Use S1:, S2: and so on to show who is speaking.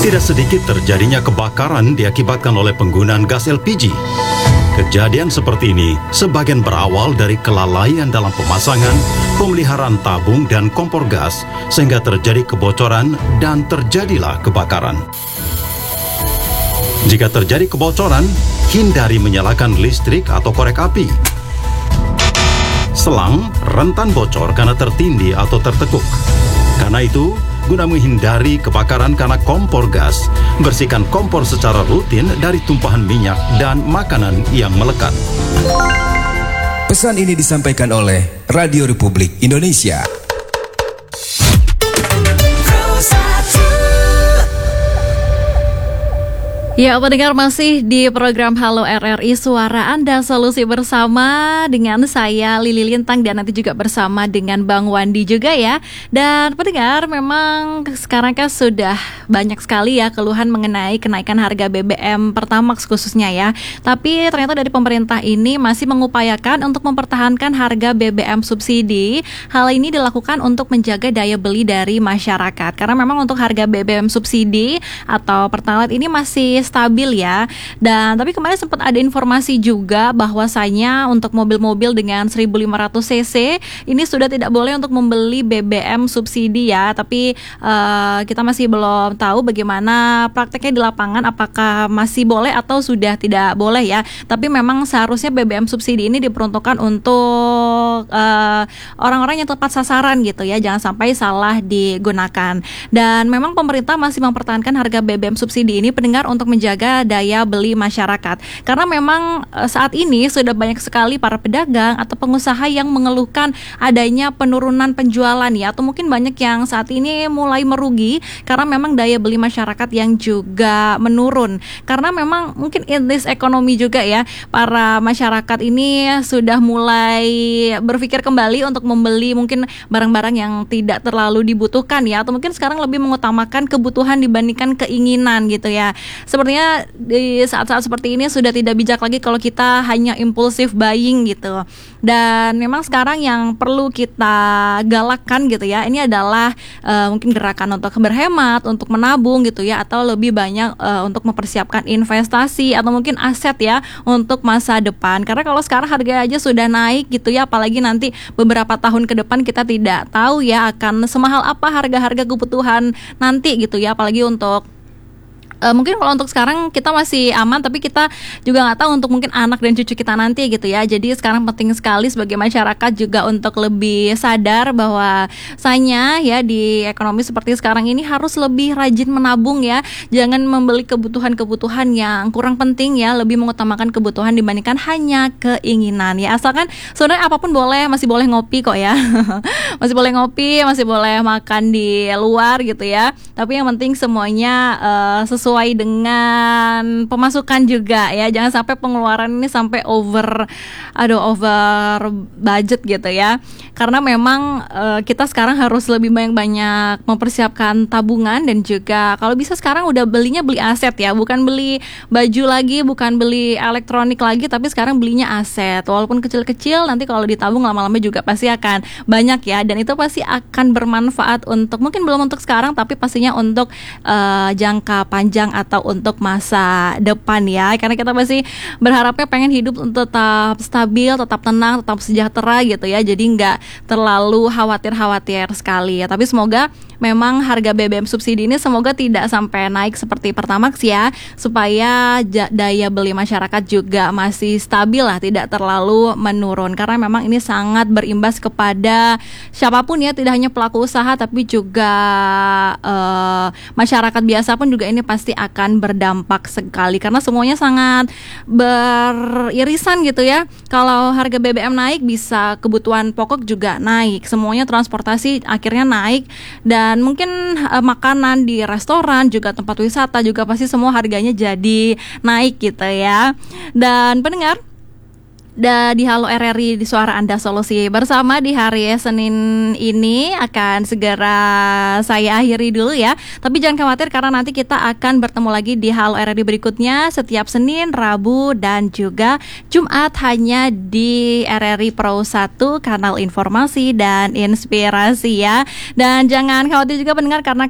S1: Tidak sedikit terjadinya kebakaran diakibatkan oleh penggunaan gas LPG. Kejadian seperti ini sebagian berawal dari kelalaian dalam pemasangan, pemeliharaan tabung dan kompor gas, sehingga terjadi kebocoran dan terjadilah kebakaran. Jika terjadi kebocoran, hindari menyalakan listrik atau korek api. Selang rentan bocor karena tertindih atau tertekuk. Karena itu, guna menghindari kebakaran karena kompor gas, bersihkan kompor secara rutin dari tumpahan minyak dan makanan yang melekat.
S2: Pesan ini disampaikan oleh Radio Republik Indonesia.
S3: Ya, pendengar, masih di program Halo RRI, Suara Anda Solusi bersama dengan saya Lili Lintang dan nanti juga bersama dengan Bang Wandi juga ya. Dan pendengar, memang sekarang kan sudah banyak sekali ya keluhan mengenai kenaikan harga BBM Pertamax khususnya ya. Tapi ternyata dari pemerintah ini masih mengupayakan untuk mempertahankan harga BBM subsidi. Hal ini dilakukan untuk menjaga daya beli dari masyarakat. Karena memang untuk harga BBM subsidi atau Pertalite ini masih stabil ya. Dan tapi kemarin sempat ada informasi juga bahwasanya untuk mobil-mobil dengan 1500 cc ini sudah tidak boleh untuk membeli BBM subsidi ya. Tapi kita masih belum tahu bagaimana prakteknya di lapangan, apakah masih boleh atau sudah tidak boleh ya. Tapi memang seharusnya BBM subsidi ini diperuntukkan untuk orang-orang yang tepat sasaran gitu ya. Jangan sampai salah digunakan. Dan memang pemerintah masih mempertahankan harga BBM subsidi ini, pendengar, untuk menjaga daya beli masyarakat. Karena memang saat ini sudah banyak sekali para pedagang atau pengusaha yang mengeluhkan adanya penurunan penjualan ya, atau mungkin banyak yang saat ini mulai merugi karena memang daya beli masyarakat yang juga menurun. Karena memang mungkin in this ekonomi juga ya, para masyarakat ini sudah mulai berpikir kembali untuk membeli mungkin barang-barang yang tidak terlalu dibutuhkan ya, atau mungkin sekarang lebih mengutamakan kebutuhan dibandingkan keinginan gitu ya. Sepertinya di saat-saat seperti ini sudah tidak bijak lagi kalau kita hanya impulsif buying gitu. Dan memang sekarang yang perlu kita galakkan gitu ya, ini adalah mungkin gerakan untuk berhemat, untuk menabung gitu ya, atau lebih banyak untuk mempersiapkan investasi atau mungkin aset ya untuk masa depan. Karena kalau sekarang harga aja sudah naik gitu ya, apalagi nanti beberapa tahun ke depan kita tidak tahu ya akan semahal apa harga-harga kebutuhan nanti gitu ya, apalagi untuk mungkin kalau untuk sekarang kita masih aman, tapi kita juga nggak tahu untuk mungkin anak dan cucu kita nanti gitu ya. Jadi sekarang penting sekali sebagai masyarakat juga untuk lebih sadar bahwa bahwasanya ya di ekonomi seperti sekarang ini harus lebih rajin menabung ya. Jangan membeli kebutuhan-kebutuhan yang kurang penting ya, lebih mengutamakan kebutuhan dibandingkan hanya keinginan ya. Asalkan sebenarnya apapun boleh, masih boleh ngopi kok ya. Masih boleh ngopi, masih boleh makan di luar gitu ya. Tapi yang penting semuanya sesuai dengan pemasukan juga ya. Jangan sampai pengeluaran ini sampai over budget gitu ya. Karena memang kita sekarang harus lebih banyak mempersiapkan tabungan, dan juga kalau bisa sekarang udah beli aset ya, bukan beli baju lagi, bukan beli elektronik lagi, tapi sekarang belinya aset. Walaupun kecil-kecil, nanti kalau ditabung lama-lama juga pasti akan banyak ya, dan itu pasti akan bermanfaat untuk, mungkin belum untuk sekarang, tapi pastinya untuk jangka panjang atau untuk masa depan ya. Karena kita masih berharapnya pengen hidup tetap stabil, tetap tenang, tetap sejahtera gitu ya. Jadi nggak terlalu khawatir sekali ya. Tapi semoga memang harga BBM subsidi ini semoga tidak sampai naik seperti Pertamax ya, supaya daya beli masyarakat juga masih stabil lah, tidak terlalu menurun. Karena memang ini sangat berimbas kepada siapapun ya, tidak hanya pelaku usaha tapi juga masyarakat biasa pun juga ini pasti akan berdampak sekali, karena semuanya sangat beririsan gitu ya. Kalau harga BBM naik, bisa kebutuhan pokok juga naik, semuanya transportasi akhirnya naik, dan mungkin makanan di restoran juga tempat wisata juga pasti semua harganya jadi naik gitu ya. Dan pendengar, di Halo RRI di Suara Anda Solusi bersama di hari Senin ini akan segera saya akhiri dulu ya. Tapi jangan khawatir, karena nanti kita akan bertemu lagi di Halo RRI berikutnya setiap Senin, Rabu, dan juga Jumat hanya di RRI Pro 1, kanal informasi dan inspirasi ya. Dan jangan khawatir juga pendengar, karena